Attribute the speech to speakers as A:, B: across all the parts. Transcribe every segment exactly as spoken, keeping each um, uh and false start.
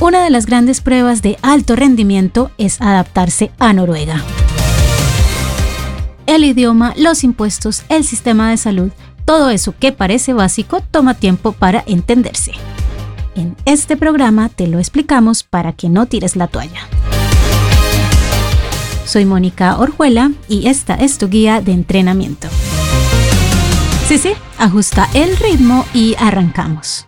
A: Una de las grandes pruebas de alto rendimiento es adaptarse a Noruega. El idioma, los impuestos, el sistema de salud, todo eso que parece básico toma tiempo para entenderse. En este programa te lo explicamos para que no tires la toalla. Soy Mónica Orjuela y esta es tu guía de entrenamiento. Sí, sí, ajusta el ritmo y arrancamos.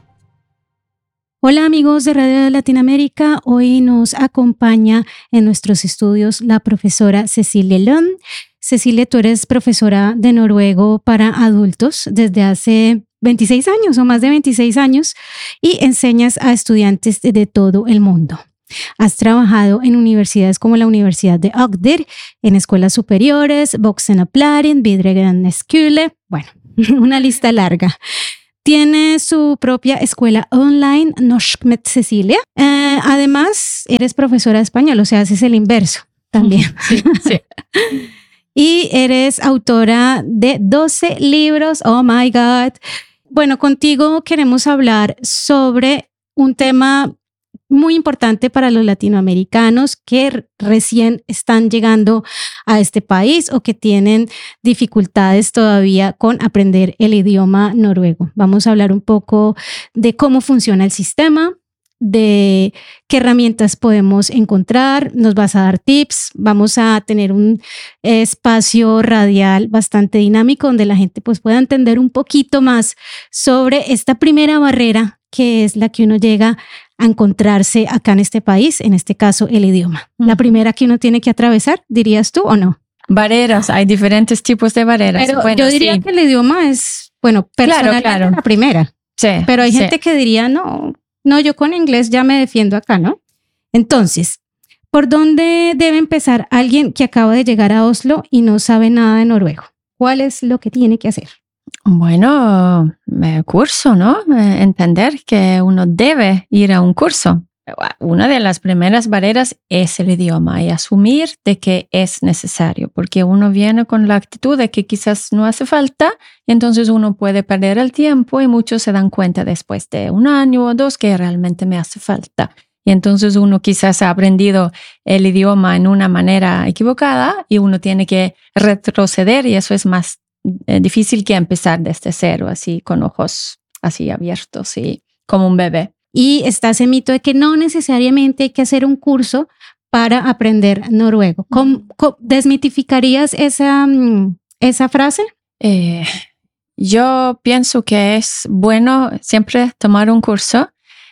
A: Hola amigos de Radio Latinoamérica, hoy nos acompaña en nuestros estudios la profesora Cecilie Lund. Cecilie, tú eres profesora de noruego para adultos desde hace veintiséis años o más de veintiséis años y enseñas a estudiantes de, de todo el mundo. Has trabajado en universidades como la Universidad de Agder, en escuelas superiores, Voksenopplæring, Videregående Skole, bueno, una lista larga. Tiene su propia escuela online, Norsk med Cecilie. Eh, además, eres profesora de español, o sea, haces el inverso también.
B: Sí, sí.
A: Y eres autora de doce libros. Oh my God. Bueno, contigo queremos hablar sobre un tema muy importante para los latinoamericanos que recién están llegando a este país o que tienen dificultades todavía con aprender el idioma noruego. Vamos a hablar un poco de cómo funciona el sistema, de qué herramientas podemos encontrar, nos vas a dar tips, vamos a tener un espacio radial bastante dinámico donde la gente pues pueda entender un poquito más sobre esta primera barrera que es la que uno llega a encontrarse acá en este país, en este caso el idioma. Uh-huh. La primera que uno tiene que atravesar, ¿dirías tú o no?
B: Barreras, hay diferentes tipos de barreras.
A: Pero
B: bueno,
A: yo diría
B: sí.
A: que el idioma es, bueno, personalmente
B: claro, claro.
A: la primera.
B: Sí,
A: pero hay
B: sí.
A: gente que diría, no, no, yo con inglés ya me defiendo acá, ¿no? Entonces, ¿por dónde debe empezar alguien que acaba de llegar a Oslo y no sabe nada de noruego? ¿Cuál es lo que tiene que hacer?
B: Bueno, eh, curso, ¿no? Eh, entender que uno debe ir a un curso. Una de las primeras barreras es el idioma y asumir de que es necesario, porque uno viene con la actitud de que quizás no hace falta y entonces uno puede perder el tiempo y muchos se dan cuenta después de un año o dos que realmente me hace falta. Y entonces uno quizás ha aprendido el idioma en una manera equivocada y uno tiene que retroceder y eso es más eh, difícil que empezar desde cero, así con ojos así abiertos y como un bebé.
A: Y está ese mito de que no necesariamente hay que hacer un curso para aprender noruego. ¿Cómo, cómo desmitificarías esa, esa frase?
B: Eh, yo pienso que es bueno siempre tomar un curso,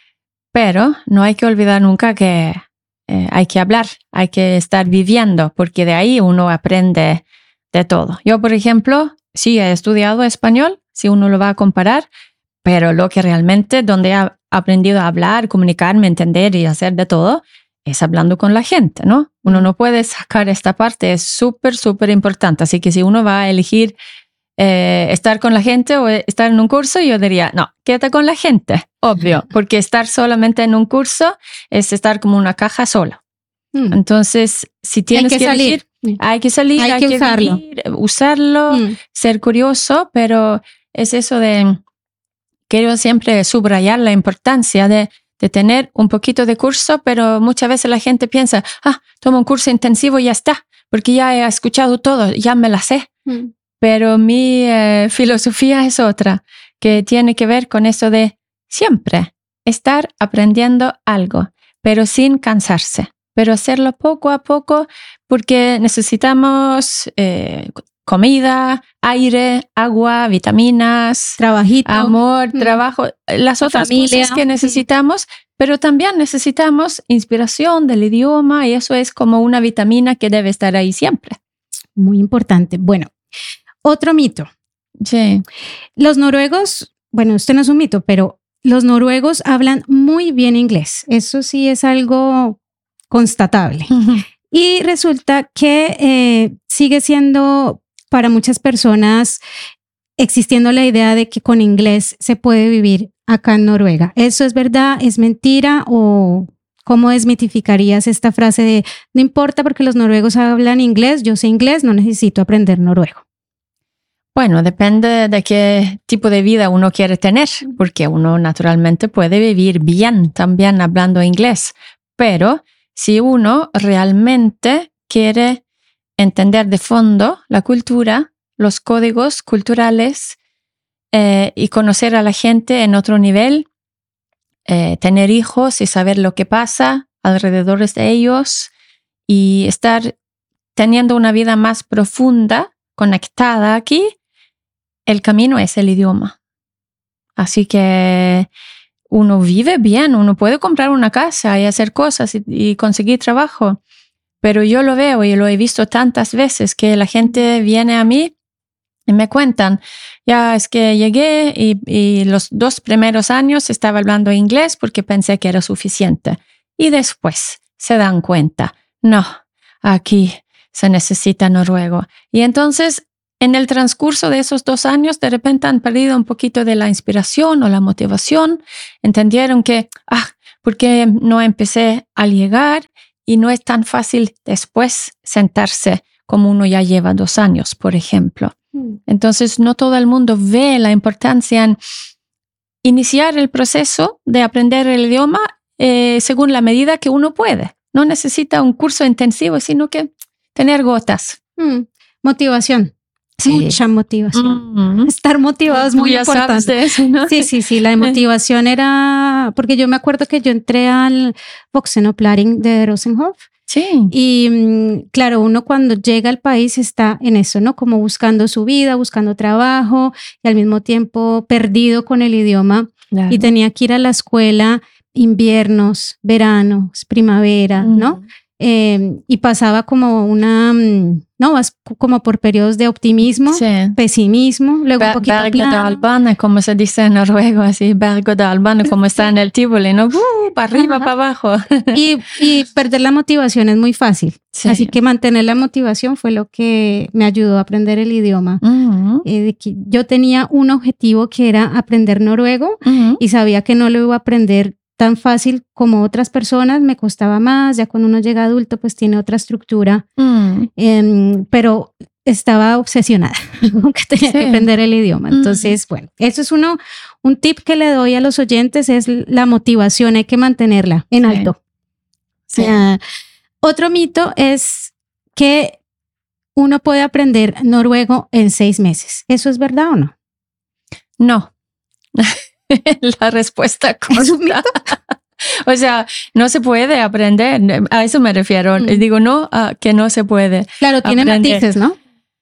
B: pero no hay que olvidar nunca que eh, hay que hablar, hay que estar viviendo, porque de ahí uno aprende de todo. Yo, por ejemplo, sí he estudiado español, si uno lo va a comparar, pero lo que realmente, donde he aprendido a hablar, comunicarme, entender y hacer de todo, es hablando con la gente, ¿no? Uno no puede sacar esta parte, es súper, súper importante. Así que si uno va a elegir eh, estar con la gente o estar en un curso, yo diría, no, quédate con la gente, obvio, porque estar solamente en un curso es estar como una caja sola. Mm. Entonces, si tienes
A: hay que,
B: que
A: salir,
B: elegir, hay que salir, hay, hay que, que usarlo, vivir, usarlo mm. ser curioso, pero es eso de... Quiero siempre subrayar la importancia de, de tener un poquito de curso, pero muchas veces la gente piensa, ah, tomo un curso intensivo y ya está, porque ya he escuchado todo, ya me la sé. Mm. Pero mi eh, filosofía es otra, que tiene que ver con eso de siempre estar aprendiendo algo, pero sin cansarse, pero hacerlo poco a poco, porque necesitamos... Eh, comida, aire, agua, vitaminas,
A: trabajito,
B: amor, mm. trabajo, las otras familia. Cosas que necesitamos, pero también necesitamos inspiración del idioma y eso es como una vitamina que debe estar ahí siempre.
A: Muy importante. Bueno, otro mito.
B: Sí.
A: Los noruegos, bueno, este no es un mito, pero los noruegos hablan muy bien inglés. Eso sí es algo constatable. Uh-huh. Y resulta que eh, sigue siendo... para muchas personas existiendo la idea de que con inglés se puede vivir acá en Noruega. ¿Eso es verdad? ¿Es mentira? ¿O cómo desmitificarías esta frase de no importa porque los noruegos hablan inglés, yo sé inglés, no necesito aprender noruego?
B: Bueno, depende de qué tipo de vida uno quiere tener, porque uno naturalmente puede vivir bien también hablando inglés, pero si uno realmente quiere entender de fondo la cultura, los códigos culturales eh, y conocer a la gente en otro nivel, eh, tener hijos y saber lo que pasa alrededor de ellos y estar teniendo una vida más profunda, conectada aquí, el camino es el idioma. Así que uno vive bien, uno puede comprar una casa y hacer cosas y, y conseguir trabajo. Pero yo lo veo y lo he visto tantas veces que la gente viene a mí y me cuentan, ya es que llegué y, y los dos primeros años estaba hablando inglés porque pensé que era suficiente. Y después se dan cuenta, no, aquí se necesita noruego. Y entonces, en el transcurso de esos dos años, de repente han perdido un poquito de la inspiración o la motivación. Entendieron que, ah, ¿por qué no empecé al llegar? Y no es tan fácil después sentarse como uno ya lleva dos años, por ejemplo. Mm. Entonces, no todo el mundo ve la importancia en iniciar el proceso de aprender el idioma eh, según la medida que uno puede. No necesita un curso intensivo, sino que tener gotas.
A: Mm. Motivación. Sí. Mucha motivación.
B: Mm-hmm.
A: Estar motivado es muy importante.
B: Eso, ¿no?
A: Sí, sí, sí. La motivación era... Porque yo me acuerdo que yo entré al Voksenoplæring de Rosenhof.
B: Sí.
A: Y claro, uno cuando llega al país está en eso, ¿no? Como buscando su vida, buscando trabajo y al mismo tiempo perdido con el idioma. Claro. Y tenía que ir a la escuela inviernos, veranos, primavera, mm. ¿no? Eh, y pasaba como una, no, como por periodos de optimismo, sí. pesimismo, luego
B: Ber-
A: un poquito
B: berg-og-dal-bane, como se dice en noruego, así, berg-og-dal-bane, como está en el Tivoli, ¿no? Uh, para arriba, Ajá. para abajo.
A: Y, y perder la motivación es muy fácil, sí. así que mantener la motivación fue lo que me ayudó a aprender el idioma. Uh-huh. Eh, de que yo tenía un objetivo que era aprender noruego uh-huh. y sabía que no lo iba a aprender tan fácil como otras personas, me costaba más, ya cuando uno llega adulto pues tiene otra estructura, mm. eh, pero estaba obsesionada con que tenía sí. que aprender el idioma. Entonces, mm. bueno, eso es uno, un tip que le doy a los oyentes es la motivación, hay que mantenerla en sí. alto. Sí. Uh, otro mito es que uno puede aprender noruego en seis meses. ¿Eso es verdad o no?
B: No. La respuesta corta. O sea, no se puede aprender. A eso me refiero. Mm. Digo, no, uh, que no se puede.
A: Claro, tiene
B: aprender.
A: matices, ¿no?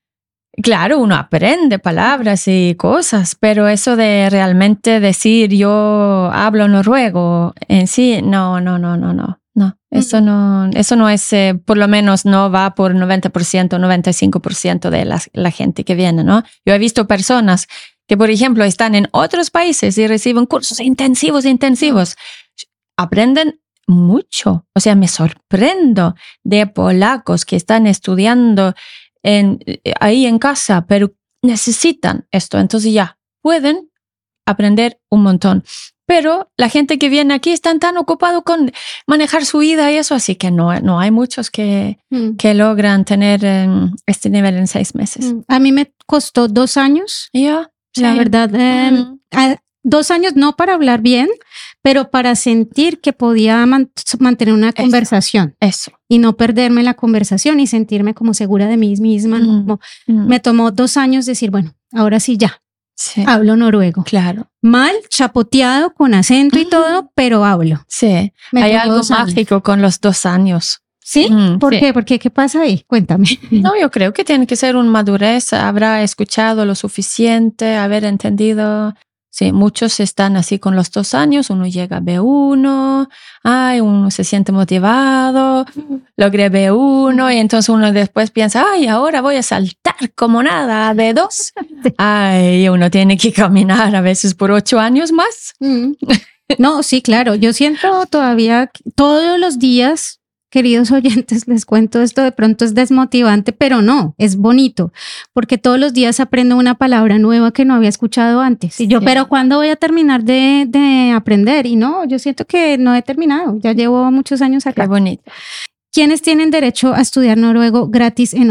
B: Claro, uno aprende palabras y cosas, pero eso de realmente decir yo hablo noruego en sí, no, no, no, no, no. No, eso no, eso no es, eh, por lo menos no va por noventa por ciento, noventa y cinco por ciento de la, la gente que viene, ¿no? Yo he visto personas que, por ejemplo, están en otros países y reciben cursos intensivos, intensivos. Aprenden mucho. O sea, me sorprendo de polacos que están estudiando en, ahí en casa, pero necesitan esto. Entonces ya pueden aprender un montón. Pero la gente que viene aquí están tan ocupados con manejar su vida y eso, así que no, no hay muchos que, mm. que logran tener um, este nivel en seis meses.
A: Mm. A mí me costó dos años.
B: Ya. Yeah.
A: La
B: sí.
A: verdad, eh, uh-huh. a, dos años no para hablar bien, pero para sentir que podía man- mantener una eso, conversación.
B: Eso.
A: Y no perderme la conversación y sentirme como segura de mí misma. Uh-huh. ¿no? Como, uh-huh. Me tomó dos años decir, bueno, ahora sí ya, sí. hablo noruego.
B: Claro.
A: Mal, chapoteado, con acento uh-huh. y todo, pero hablo.
B: Sí, me hay algo mágico años. Con los dos años.
A: ¿Sí? Mm, ¿Por sí. qué? ¿Por qué? ¿Qué pasa ahí? Cuéntame.
B: No, yo creo que tiene que ser una madurez. Habrá escuchado lo suficiente, haber entendido. Sí, muchos están así con los dos años. Uno llega a B uno, ay, uno se siente motivado, logré B uno y entonces uno después piensa, ay, ahora voy a saltar como nada a B dos. Ay, uno tiene que caminar a veces por ocho años más.
A: Mm. No, sí, claro. Yo siento todavía todos los días... Queridos oyentes, les cuento esto, de pronto es desmotivante, pero no, es bonito, porque todos los días aprendo una palabra nueva que no había escuchado antes. Y yo, sí. pero ¿cuándo voy a terminar de, de aprender? Y no, yo siento que no he terminado, ya llevo muchos años acá.
B: Qué bonito.
A: ¿Quiénes tienen derecho a estudiar noruego gratis en Oslo?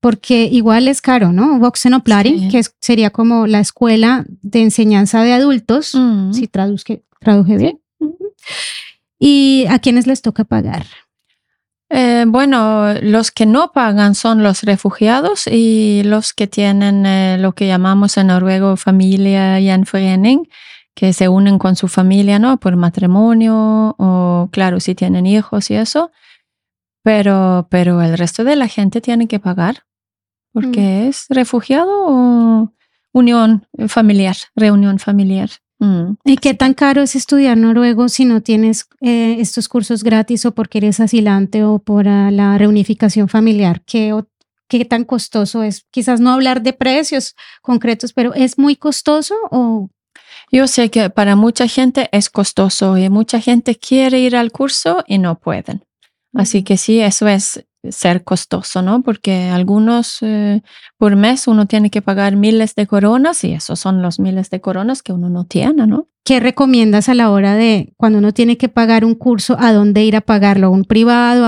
A: porque igual es caro, ¿no? Voxenopláring,
B: Sí.
A: que es- sería como la escuela de enseñanza de adultos,
B: Mm.
A: si traduzque, traduje bien.
B: Sí.
A: ¿Y a quiénes les toca pagar?
B: Eh, bueno, los que no pagan son los refugiados y los que tienen eh, lo que llamamos en noruego familia gjenforening, que se unen con su familia, ¿no? Por matrimonio o, claro, si tienen hijos y eso. Pero, pero el resto de la gente tiene que pagar porque es refugiado o unión familiar, reunión familiar. Mm.
A: ¿Y qué tan caro es estudiar noruego si no tienes eh, estos cursos gratis o porque eres asilante o por ah, la reunificación familiar? ¿Qué, o- ¿Qué tan costoso es? Quizás no hablar de precios concretos, pero ¿es muy costoso o...?
B: Yo sé que para mucha gente es costoso y mucha gente quiere ir al curso y no pueden. Así que sí, eso es ser costoso, ¿no? Porque algunos eh, por mes uno tiene que pagar miles de coronas y esos son los miles de coronas que uno no tiene, ¿no?
A: ¿Qué recomiendas a la hora de cuando uno tiene que pagar un curso, a dónde ir a pagarlo? ¿A un privado?